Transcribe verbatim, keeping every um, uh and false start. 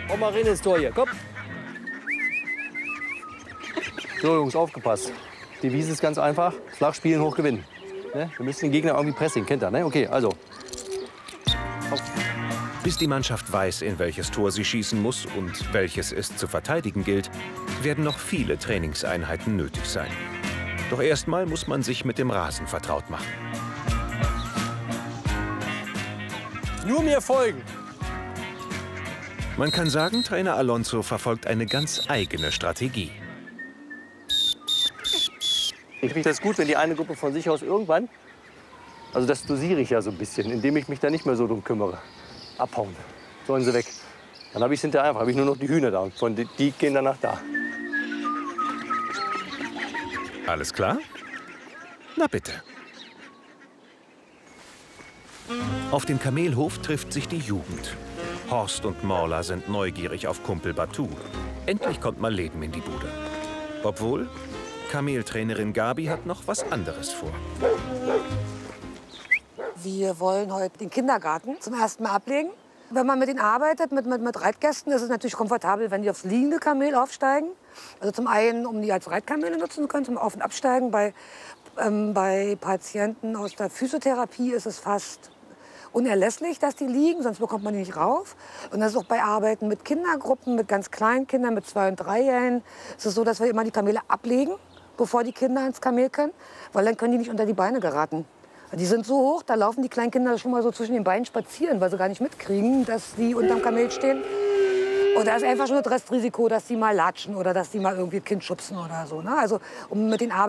Komm mal rein ins Tor hier, komm. So, Jungs, aufgepasst. Die Devise ist ganz einfach. Flach spielen, hoch gewinnen. Ne? Wir müssen den Gegner irgendwie pressing, kennt ihr, ne? Okay, also. Auf. Bis die Mannschaft weiß, in welches Tor sie schießen muss und welches es zu verteidigen gilt, werden noch viele Trainingseinheiten nötig sein. Doch erstmal muss man sich mit dem Rasen vertraut machen. Nur mir folgen. Man kann sagen, Trainer Alonso verfolgt eine ganz eigene Strategie. Ich finde das gut, wenn die eine Gruppe von sich aus irgendwann, also das dosiere ich ja so ein bisschen, indem ich mich da nicht mehr so drum kümmere. Abhauen, sollen sie weg. Dann habe ich es hinterher einfach, habe ich nur noch die Hühner da. Von die, die gehen danach da. Alles klar? Na bitte. Auf dem Kamelhof trifft sich die Jugend. Horst und Morla sind neugierig auf Kumpel Batu. Endlich kommt mal Leben in die Bude. Obwohl, Kameltrainerin Gabi hat noch was anderes vor. Wir wollen heute den Kindergarten zum ersten Mal ablegen. Wenn man mit ihnen arbeitet, mit, mit, mit Reitgästen, ist es natürlich komfortabel, wenn die aufs liegende Kamel aufsteigen. Also zum einen, um die als Reitkamele nutzen zu können, zum Auf- und Absteigen. Bei, ähm, bei Patienten aus der Physiotherapie ist es fast unerlässlich, dass die liegen, sonst bekommt man die nicht rauf. Und das ist auch bei Arbeiten mit Kindergruppen, mit ganz kleinen Kindern, mit zwei- und dreijährigen. Es ist so, dass wir immer die Kamele ablegen, bevor die Kinder ins Kamel können, weil dann können die nicht unter die Beine geraten. Die sind so hoch, da laufen die kleinen Kinder schon mal so zwischen den Beinen spazieren, weil sie gar nicht mitkriegen, dass die unterm Kamel stehen. Und da ist einfach schon das Restrisiko, dass die mal latschen oder dass die mal irgendwie ein Kind schubsen oder so. Ne? Also um mit den Arbeiten